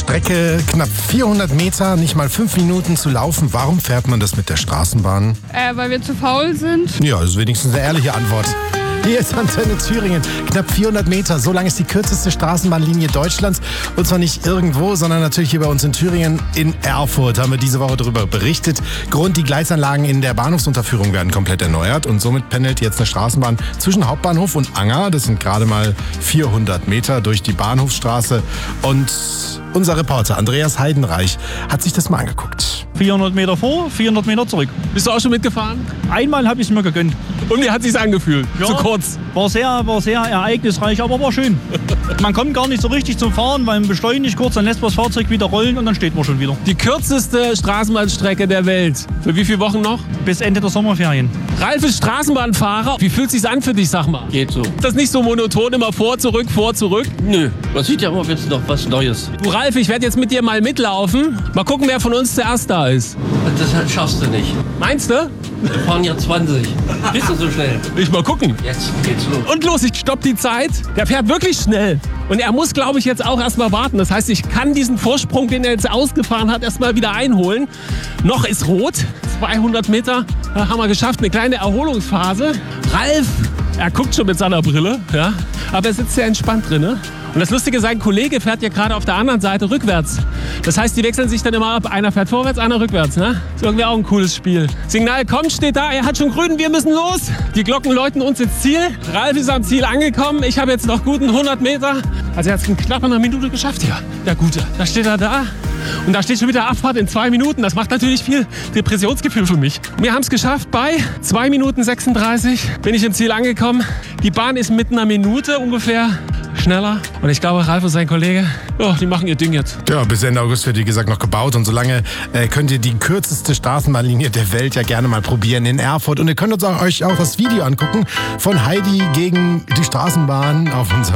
Strecke knapp 400 Meter, nicht mal 5 Minuten zu laufen. Warum fährt man das mit der Straßenbahn? Weil wir zu faul sind. Ja, das ist wenigstens eine ehrliche Antwort. Hier ist Antenne Thüringen. Knapp 400 Meter. So lang ist die kürzeste Straßenbahnlinie Deutschlands. Und zwar nicht irgendwo, sondern natürlich hier bei uns in Thüringen. In Erfurt haben wir diese Woche darüber berichtet. Grund, die Gleisanlagen in der Bahnhofsunterführung werden komplett erneuert. Und somit pendelt jetzt eine Straßenbahn zwischen Hauptbahnhof und Anger. Das sind gerade mal 400 Meter durch die Bahnhofsstraße. Und unser Reporter Andreas Heidenreich hat sich das mal angeguckt. 400 Meter vor, 400 Meter zurück. Bist du auch schon mitgefahren? Einmal habe ich es mir gegönnt. Und wie hat es sich angefühlt? Ja, Zu kurz. War sehr ereignisreich, aber war schön. Man kommt gar nicht so richtig zum Fahren, weil man beschleunigt kurz, dann lässt man das Fahrzeug wieder rollen und dann steht man schon wieder. Die kürzeste Straßenbahnstrecke der Welt. Für wie viele Wochen noch? Bis Ende der Sommerferien. Ralf ist Straßenbahnfahrer. Wie fühlt es sich an für dich, sag mal? Geht so. Ist das nicht so monoton, immer vor, zurück? Nö, man sieht ja immer jetzt noch was Neues. Du Ralf, ich werde jetzt mit dir mal mitlaufen. Mal gucken, wer von uns zuerst da ist. Das schaffst du nicht. Meinst du? Wir fahren ja 20. Bist du so schnell? Ich mal gucken. Jetzt geht's los. Und los, ich stopp die Zeit. Der fährt wirklich schnell. Und er muss, glaube ich, jetzt auch erstmal warten. Das heißt, ich kann diesen Vorsprung, den er jetzt ausgefahren hat, erstmal wieder einholen. Noch ist rot. 200 Meter haben wir geschafft. Eine kleine Erholungsphase. Ralf, er guckt schon mit seiner Brille. Ja? Aber er sitzt sehr entspannt drin. Ne? Und das Lustige, sein Kollege fährt ja gerade auf der anderen Seite rückwärts. Das heißt, die wechseln sich dann immer ab. Einer fährt vorwärts, einer rückwärts. Ne? Ist irgendwie auch ein cooles Spiel. Signal kommt, steht da, er hat schon grün, wir müssen los. Die Glocken läuten uns ins Ziel. Ralf ist am Ziel angekommen. Ich habe jetzt noch guten 100 Meter. Also er hat es in knapp einer Minute geschafft hier. Der Gute. Da steht er da. Und da steht schon wieder Abfahrt in 2 Minuten. Das macht natürlich viel Depressionsgefühl für mich. Wir haben es geschafft. Bei 2 Minuten 36 bin ich im Ziel angekommen. Die Bahn ist mit einer Minute ungefähr schneller. Und ich glaube, Ralf und sein Kollege, die machen ihr Ding jetzt. Ja, bis Ende August wird, wie gesagt, noch gebaut. Und solange könnt ihr die kürzeste Straßenbahnlinie der Welt ja gerne mal probieren in Erfurt. Und ihr könnt euch auch das Video angucken von Heidi gegen die Straßenbahn auf unserem